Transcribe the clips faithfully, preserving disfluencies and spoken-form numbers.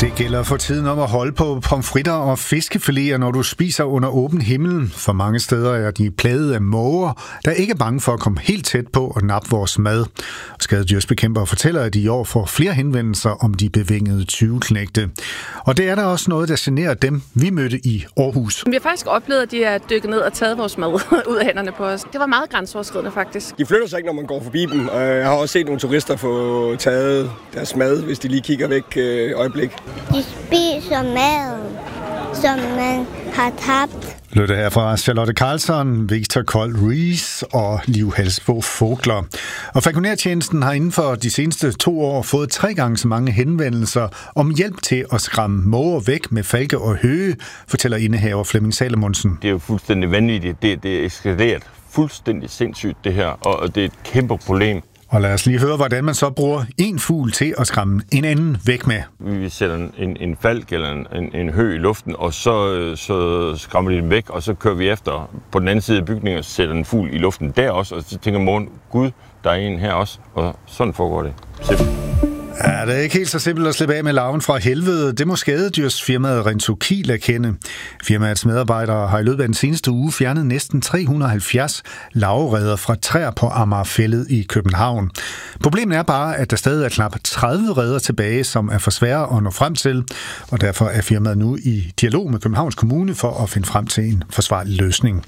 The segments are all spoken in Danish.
Det gælder for tiden om at holde på pomfritter og fiskefiléer, når du spiser under åben himmel. For mange steder er de plaget af måger, der ikke er bange for at komme helt tæt på og nappe vores mad. Skadedyrsbekæmpere fortæller, at de i år får flere henvendelser om de bevingede tyveknægte. Og det er der også noget, der generer dem, vi mødte i Aarhus. Vi har faktisk oplevet, at de er dykket ned og taget vores mad ud af hænderne på os. Det var meget grænseoverskridende faktisk. De flytter sig ikke, når man går forbi dem. Jeg har også set nogle turister få taget deres mad, hvis de lige kigger væk et øjeblik. De spiser maden, som man har tabt. Lytte her fra Charlotte Karlsson, Victor Kold Ries og Liv Halsbo Fogler. Og Falkonertjenesten har inden for de seneste to år fået tre gange så mange henvendelser om hjælp til at skræmme måger væk med falke og høge, fortæller indehaver Flemming Salomonsen. Det er jo fuldstændig vanvittigt. Det, det er eskaleret fuldstændig sindssygt det her, og det er et kæmpe problem. Og lad os lige høre, hvordan man så bruger en fugl til at skræmme en anden væk med. Vi sætter en, en falk eller en, en, en høg i luften, og så, så skræmmer de dem væk, og så kører vi efter på den anden side af bygningen og sætter en fugl i luften der også, og så tænker morgen, gud, der er en her også, og sådan foregår det. Simpelthen. Ja, det er ikke helt så simpelt at slippe af med larven fra helvede. Det må skadedyrsfirmaet Rentokil erkende. Firmaets medarbejdere har i løbet af den seneste uge fjernet næsten tre hundrede og halvfjerds larvereder fra træer på Amagerfælled i København. Problemet er bare, at der stadig er knap tredive reder tilbage, som er for svære at nå frem til, og derfor er firmaet nu i dialog med Københavns Kommune for at finde frem til en forsvarlig løsning.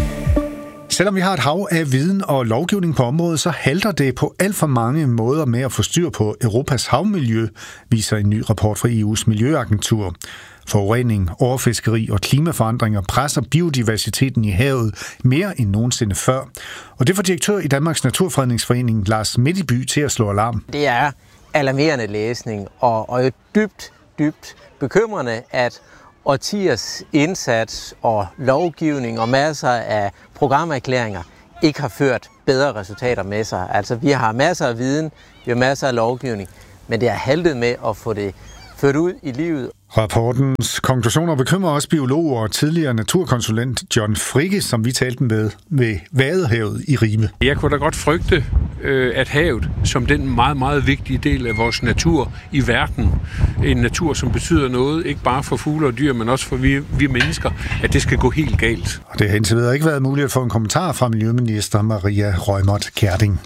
Selvom vi har et hav af viden og lovgivning på området, så halter det på alt for mange måder med at få styr på Europas havmiljø, viser en ny rapport fra E U's Miljøagentur. Forurening, overfiskeri og klimaforandringer presser biodiversiteten i havet mere end nogensinde før. Og det får direktør i Danmarks Naturfredningsforening, Lars Midtby, til at slå alarm. Det er alarmerende læsning og, og dybt, dybt bekymrende, at årtiers indsats og lovgivning og masser af programerklæringer ikke har ført bedre resultater med sig. Altså, vi har masser af viden, vi har masser af lovgivning, men det har haltet med at få det ført ud i livet. Rapportens konklusioner bekymrer også biologer og tidligere naturkonsulent John Frigge, som vi talte med ved Vadehavet i Ribe. Jeg kunne da godt frygte, at havet som den meget, meget vigtige del af vores natur i verden, en natur, som betyder noget, ikke bare for fugle og dyr, men også for vi, vi mennesker, at det skal gå helt galt. Og det har indtil videre ikke været muligt at få en kommentar fra Miljøminister Maria Reumert Gjerding.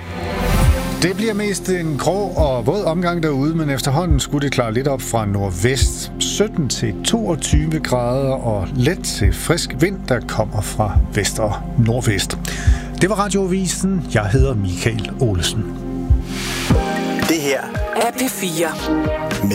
Det bliver mest en grå og våd omgang derude, men efterhånden skulle det klare lidt op fra nordvest. sytten til toogtyve grader og let til frisk vind, der kommer fra vest og nordvest. Det var Radioavisen. Jeg hedder Michael Olesen. Det her er P fire.